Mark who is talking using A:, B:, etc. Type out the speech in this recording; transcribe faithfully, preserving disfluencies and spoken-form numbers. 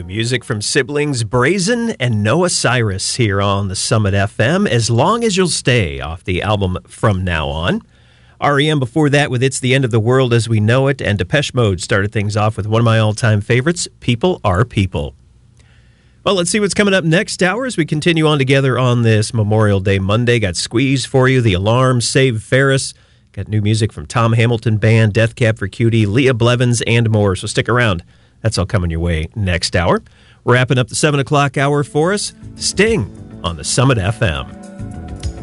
A: music from siblings Brazen and Noah Cyrus here on the Summit F M, As Long As You'll Stay, off the album From Now On. R E M before that with It's the End of the World as We Know It, and Depeche Mode started things off with one of my all-time favorites, People Are People. Well, let's see what's coming up next hour as we continue on together on this Memorial Day Monday. Got Squeeze for you, The Alarm, Save Ferris. Got new music from Tom Hamilton Band, Death Cab for Cutie, Leah Blevins, and more. So stick around. That's all coming your way next hour. Wrapping up the seven o'clock hour for us, Sting on the Summit F M.